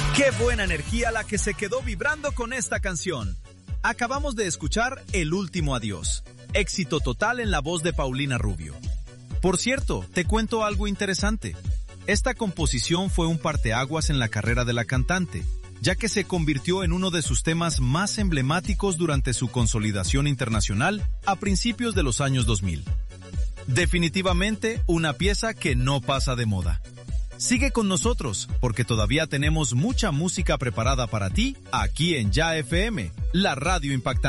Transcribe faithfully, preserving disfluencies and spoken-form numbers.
Qué buena energía la que se quedó vibrando con esta canción. Acabamos de escuchar El último adiós, éxito total en la voz de Paulina Rubio. Por cierto, te cuento algo interesante. Esta composición fue un parteaguas en la carrera de la cantante, ya que se convirtió en uno de sus temas más emblemáticos durante su consolidación internacional a principios de los años dos mil. Definitivamente una pieza que no pasa de moda. Sigue con nosotros, porque todavía tenemos mucha música preparada para ti aquí en Ya F M, la radio impactante.